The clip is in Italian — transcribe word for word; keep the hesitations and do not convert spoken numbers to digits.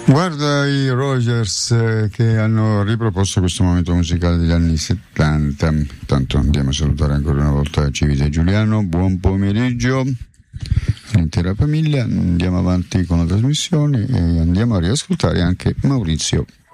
Guarda i Rogers eh, che hanno riproposto questo momento musicale degli anni settanta. Tanto andiamo a salutare ancora una volta Civita e Giuliano. Buon pomeriggio all'intera famiglia. Andiamo avanti con la trasmissione e andiamo a riascoltare anche Maurizio